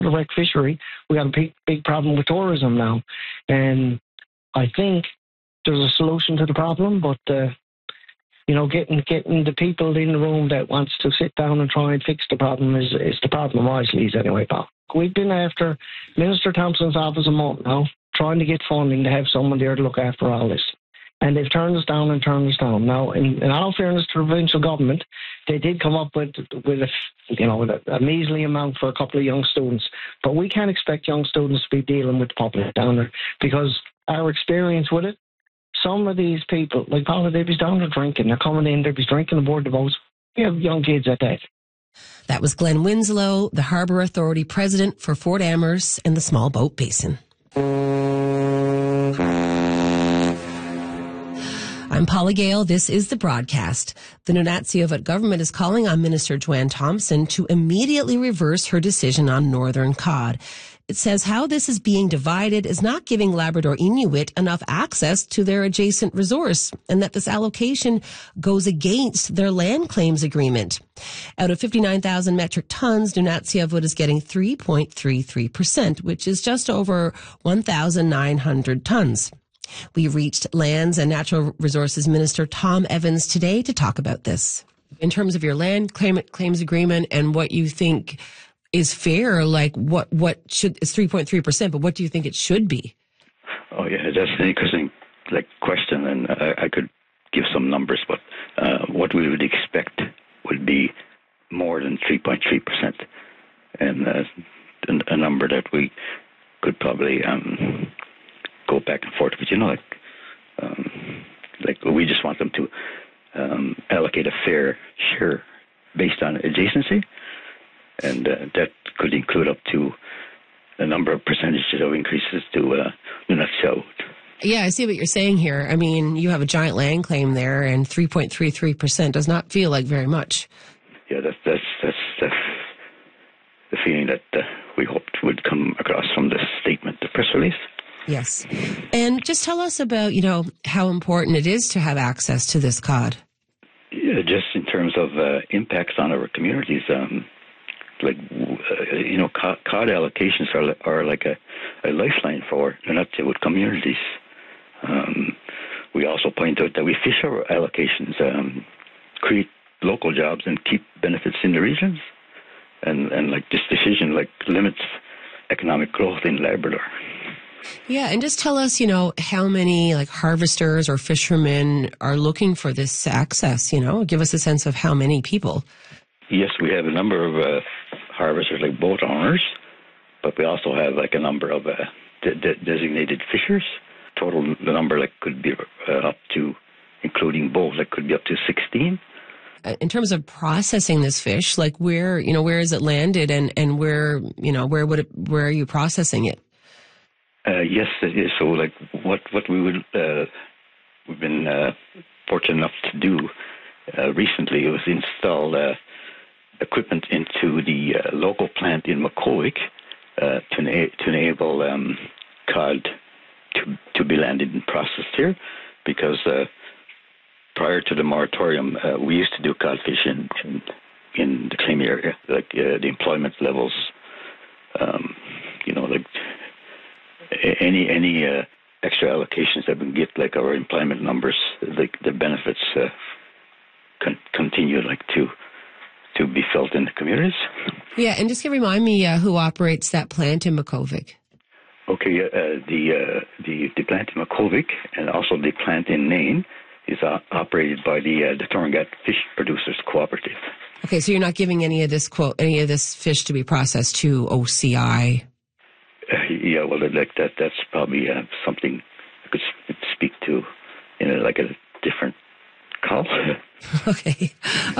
wreck fishery. We got a big problem with tourism now. And I think there's a solution to the problem, but, getting the people in the room that wants to sit down and try and fix the problem is the problem, I believe, anyway, pal. We've been after Minister Thompson's office a month now, trying to get funding to have someone there to look after all this. And they've turned us down. Now, in all fairness to the provincial government, they did come up with a measly amount for a couple of young students. But we can't expect young students to be dealing with the public down there, because our experience with it, some of these people, like Paula, they'd be down there drinking. They're coming in, they'd be drinking aboard the boats. We have young kids at that. That was Glenn Winslow, the Harbour Authority President for Fort Amherst and the Small Boat Basin. I'm Paula Gale. This is The Broadcast. The Nunatsiavut government is calling on Minister Joanne Thompson to immediately reverse her decision on Northern Cod. It says how this is being divided is not giving Labrador Inuit enough access to their adjacent resource, and that this allocation goes against their land claims agreement. Out of 59,000 metric tons, Nunatsiavut is getting 3.33%, which is just over 1,900 tons. We reached Lands and Natural Resources Minister Tom Evans today to talk about this. In terms of your land claims agreement and what you think is fair, like what should is 3.3%, but what do you think it should be? Oh yeah, that's an interesting question, and I could give some numbers, but what we would expect would be more than 3.3%, and a number that we could probably go back and forth. But we just want them to allocate a fair share based on adjacency. And that could include up to a number of percentages of increases to Nunatsiavut. Yeah, I see what you're saying here. I mean, you have a giant land claim there, and 3.33% does not feel like very much. Yeah, that's the feeling that we hoped would come across from this statement, the press release. Yes. And just tell us about, how important it is to have access to this cod. Yeah, just in terms of impacts on our communities, cod allocations are like a lifeline for Nunatsiavut communities. We also point out that we fish our allocations, create local jobs and keep benefits in the regions. And this decision limits economic growth in Labrador. Yeah, and just tell us, how many harvesters or fishermen are looking for this access, give us a sense of how many people. Yes, we have a number of harvesters, boat owners, but we also have a number of designated fishers. Total, the number could be up to, including both, could be up to 16. In terms of processing this fish, where is it landed, and where are you processing it? Yes, it is. So, what we've been fortunate enough to do recently was install equipment into the local plant in Makowik to enable cod to be landed and processed here, because prior to the moratorium, we used to do codfish in the claim area, the employment levels, any extra allocations that we get, our employment numbers, the benefits continue to be felt in the communities. Yeah, and just remind me who operates that plant in Makowik. Okay, the plant in Makowik and also the plant in Nain is operated by the Torngat Fish Producers Cooperative. Okay, so you're not giving any of this fish to be processed to OCI. Yeah, well, that's probably something I could speak to in a different call. Okay.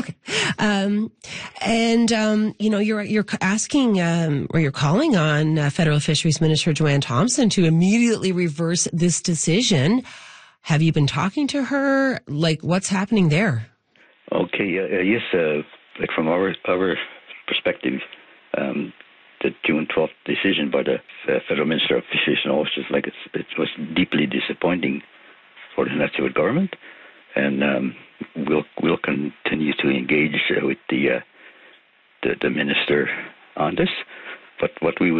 You're asking or you're calling on Federal Fisheries Minister Joanne Thompson to immediately reverse this decision. Have you been talking to her? What's happening there? Okay. Yes. From our perspective, the June 12th decision by the Federal Minister of Fisheries and Oceans, it was deeply disappointing for the Nunatsiavut government, and we'll continue to engage with the minister on this. But what we